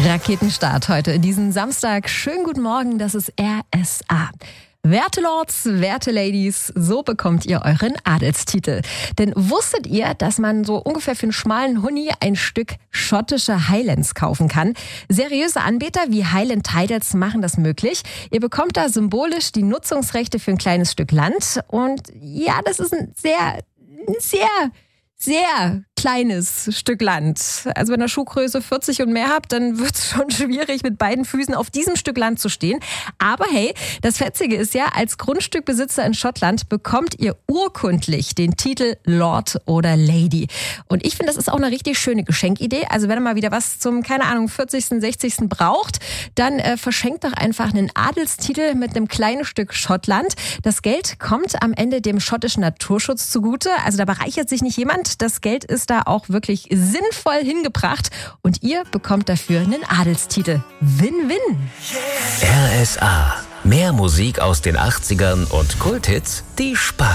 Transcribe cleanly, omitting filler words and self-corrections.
Raketenstart heute, diesen Samstag. Schönen guten Morgen, das ist RSA. Werte Lords, werte Ladies, so bekommt ihr euren Adelstitel. Denn wusstet ihr, dass man so ungefähr für einen schmalen Huni ein Stück schottische Highlands kaufen kann? Seriöse Anbieter wie Highland Titles machen das möglich. Ihr bekommt da symbolisch die Nutzungsrechte für ein kleines Stück Land. Und ja, das ist ein sehr kleines Stück Land. Also wenn ihr Schuhgröße 40 und mehr habt, dann wird es schon schwierig, mit beiden Füßen auf diesem Stück Land zu stehen. Aber hey, das Fetzige ist ja, als Grundstückbesitzer in Schottland bekommt ihr urkundlich den Titel Lord oder Lady. Und ich finde, das ist auch eine richtig schöne Geschenkidee. Also wenn ihr mal wieder was zum, 40., 60. braucht, dann verschenkt doch einfach einen Adelstitel mit einem kleinen Stück Schottland. Das Geld kommt am Ende dem schottischen Naturschutz zugute. Also da bereichert sich nicht jemand. Das Geld ist da auch wirklich sinnvoll hingebracht und ihr bekommt dafür einen Adelstitel. Win-win. RSA. Mehr Musik aus den 80ern und Kulthits, die Spaß